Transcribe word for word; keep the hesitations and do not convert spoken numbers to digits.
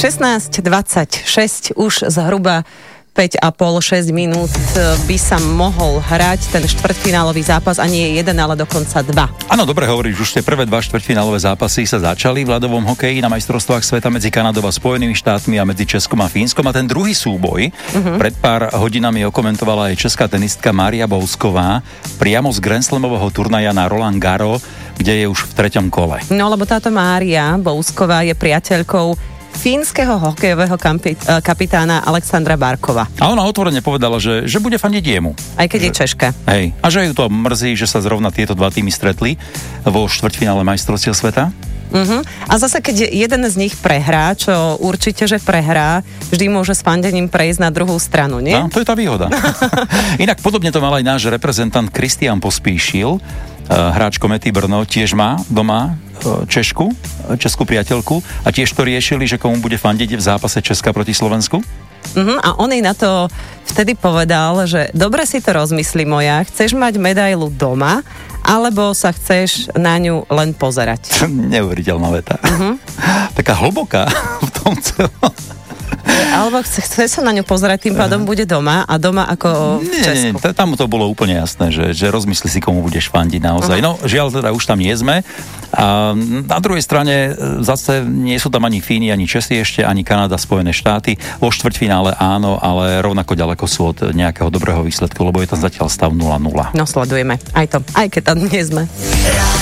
šestnásť dvadsaťšesť, už zhruba päť a pol šesť minút by sa mohol hrať ten štvrťfinálový zápas a nie jeden, ale dokonca dva. Áno, dobre hovoríš, už tie prvé dva štvrťfinálové zápasy sa začali v ľadovom hokeji na majstrovstvách sveta medzi Kanadou a Spojenými štátmi a medzi Českom a Fínskom a ten druhý súboj uh-huh. pred pár hodinami okomentovala aj česká tenistka Mária Bousková priamo z Grand Slamového turnaja na Roland Garros, kde je už v treťom kole. No, lebo táto Mária Bousková je priateľkou fínskeho hokejového kampi- kapitána Alexandra Barkova. A ona otvorene povedala, že, že bude fandiť jemu. Aj keď že, je Češka. Hej. A že ju to mrzí, že sa zrovna tieto dva týmy stretli vo štvrťfinále majstrovstiev sveta. Uh-huh. A zase, keď jeden z nich prehrá, čo určite, že prehrá, vždy môže s fandením prejsť na druhú stranu, nie? No, to je tá výhoda. Inak podobne to mal aj náš reprezentant Kristián Pospíšil, hráč Komety Brno, tiež má doma Češku, českú priateľku a tiež to riešili, že komu bude fandiť v zápase Česka proti Slovensku. Uh-huh. A on jej na to vtedy povedal, že dobre si to rozmyslí moja, chceš mať medailu doma, alebo sa chceš na ňu len pozerať. Neuveriteľná veta. Uh-huh. Taká hlboká v tom celom. Alebo chce, chce sa na ňu pozerať, tým pádom bude doma a doma ako v Česku. Nie, nie, tam to bolo úplne jasné, že, že rozmysli si, komu budeš fandiť naozaj. Uh-huh. No, žiaľ, teda už tam nie sme. A na druhej strane zase nie sú tam ani Fíni, ani Česi ešte, ani Kanada, Spojené štáty. Vo štvrťfinále áno, ale rovnako ďaleko sú od nejakého dobrého výsledku, lebo je tam zatiaľ stav nula nula. No, sledujeme aj to, aj keď tam nie sme.